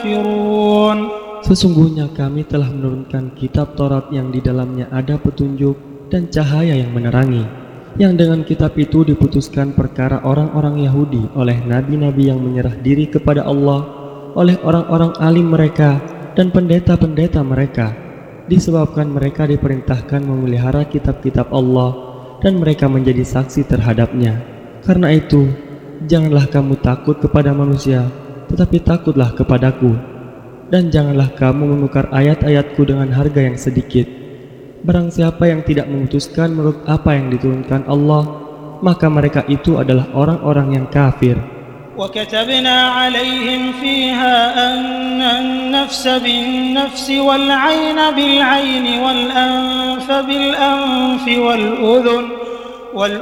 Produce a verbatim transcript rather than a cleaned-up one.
كافرون. Sesungguhnya kami telah menurunkan kitab Taurat yang di dalamnya ada petunjuk dan cahaya yang menerangi, yang dengan kitab itu diputuskan perkara orang-orang Yahudi oleh nabi-nabi yang menyerah diri kepada Allah, oleh orang-orang alim mereka dan pendeta-pendeta mereka, disebabkan mereka diperintahkan memelihara kitab-kitab Allah dan mereka menjadi saksi terhadapnya. Karena itu, janganlah kamu takut kepada manusia, tetapi takutlah kepadaku. Dan janganlah kamu menukar ayat-ayatku dengan harga yang sedikit. Barang siapa yang tidak memutuskan menurut apa yang diturunkan Allah, maka mereka itu adalah orang-orang yang kafir. وكتبنا عليهم فيها أن النفس بالنفس والعين بالعين والأنف بالأنف والأذن